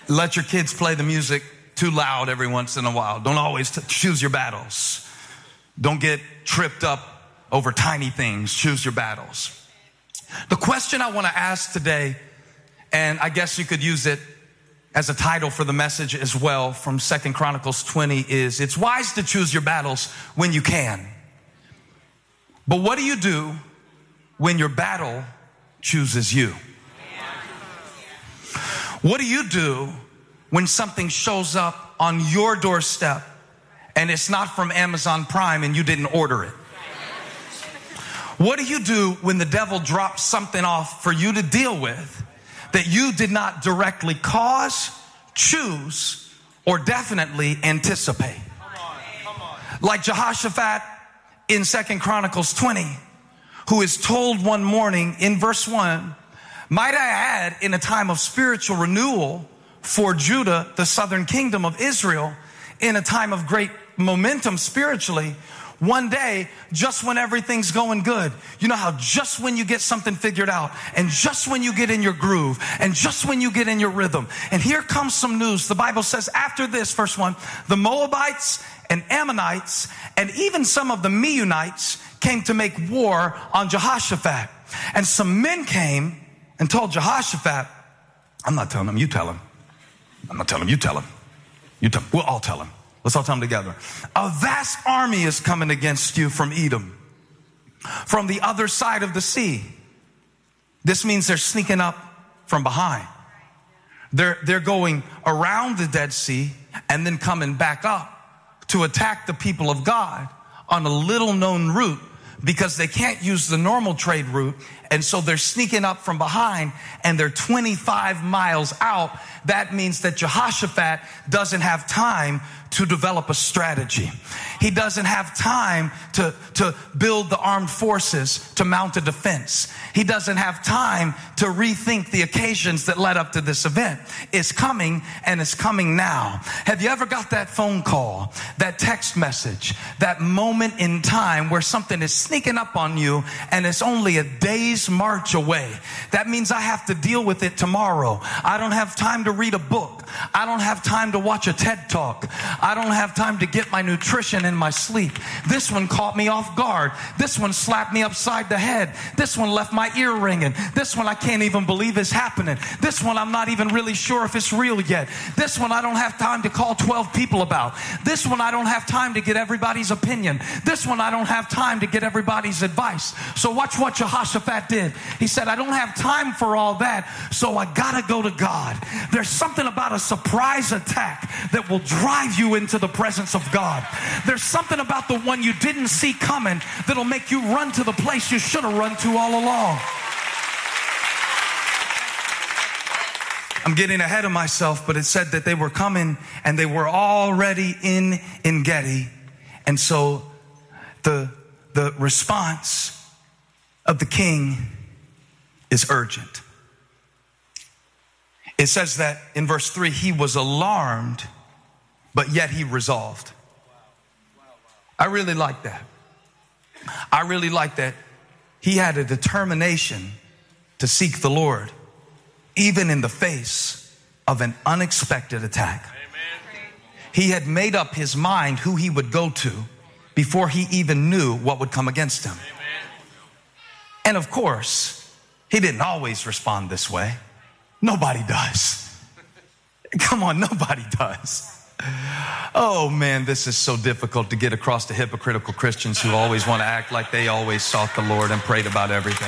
Let your kids play the music too loud every once in a while. Don't always choose your battles. Don't get tripped up over tiny things. Choose your battles. The question I want to ask today, and I guess you could use it as a title for the message as well from 2 Chronicles 20, is it's wise to choose your battles when you can. But what do you do when your battle chooses you? What do you do when something shows up on your doorstep and it's not from Amazon Prime and you didn't order it? What do you do when the devil drops something off for you to deal with that you did not directly cause, choose, or definitely anticipate? Like Jehoshaphat in 2 Chronicles 20, who is told one morning in verse 1, might I add, in a time of spiritual renewal for Judah, the southern kingdom of Israel, in a time of great momentum spiritually, one day, just when everything's going good, you know how just when you get something figured out, and just when you get in your groove, and just when you get in your rhythm, and here comes some news. The Bible says after this, verse 1, the Moabites and Ammonites and even some of the Meunites came to make war on Jehoshaphat. And some men came and told Jehoshaphat, I'm not telling him, you tell him. I'm not telling him, you tell him. You tell him. We'll all tell him. Let's all tell them together. A vast army is coming against you from Edom, from the other side of the sea. This means they're sneaking up from behind. They're going around the Dead Sea and then coming back up to attack the people of God on a little known route, because they can't use the normal trade route. And so they're sneaking up from behind, and they're 25 miles out. That means that Jehoshaphat doesn't have time to develop a strategy. He doesn't have time to build the armed forces to mount a defense. He doesn't have time to rethink the occasions that led up to this event. It's coming, and it's coming now. Have you ever got that phone call, that text message, that moment in time where something is sneaking up on you and it's only a day's march away? That means I have to deal with it tomorrow. I don't have time to read a book. I don't have time to watch a TED Talk. I don't have time to get my nutrition in my sleep. This one caught me off guard. This one slapped me upside the head. This one left my ear ringing. This one I can't even believe is happening. This one I'm not even really sure if it's real yet. This one I don't have time to call 12 people about. This one I don't have time to get everybody's opinion. This one I don't have time to get everybody's advice. So watch what Jehoshaphat did. He said, I don't have time for all that, so I gotta go to God. There's something about a surprise attack that will drive you into the presence of God. There's something about the one you didn't see coming that'll make you run to the place you should have run to all along. I'm getting ahead of myself, but it said that they were coming and they were already in En-gedi. And so the response of the king is urgent. It says that in verse 3, he was alarmed, but yet he resolved. I really like that. I really like that he had a determination to seek the Lord, even in the face of an unexpected attack. Amen. He had made up his mind who he would go to before he even knew what would come against him. Amen. And of course, he didn't always respond this way. Nobody does. Come on, nobody does. Oh man, this is so difficult to get across to hypocritical Christians who always want to act like they always sought the Lord and prayed about everything.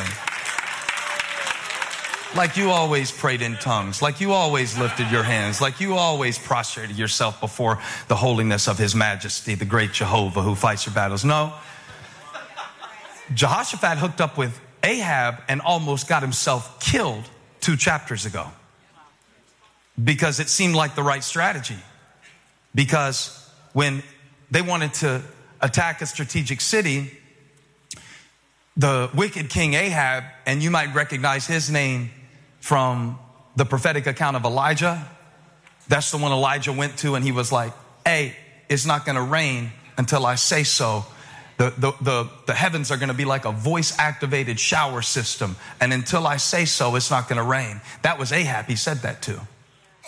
Like you always prayed in tongues, like you always lifted your hands, like you always prostrated yourself before the holiness of his majesty, the great Jehovah who fights your battles. No. Jehoshaphat hooked up with Ahab and almost got himself killed 2 chapters ago because it seemed like the right strategy. Because when they wanted to attack a strategic city, the wicked king Ahab, and you might recognize his name from the prophetic account of Elijah. That's the one Elijah went to and he was like, hey, it's not going to rain until I say so. The heavens are going to be like a voice activated shower system. And until I say so, it's not going to rain. That was Ahab. He said that too.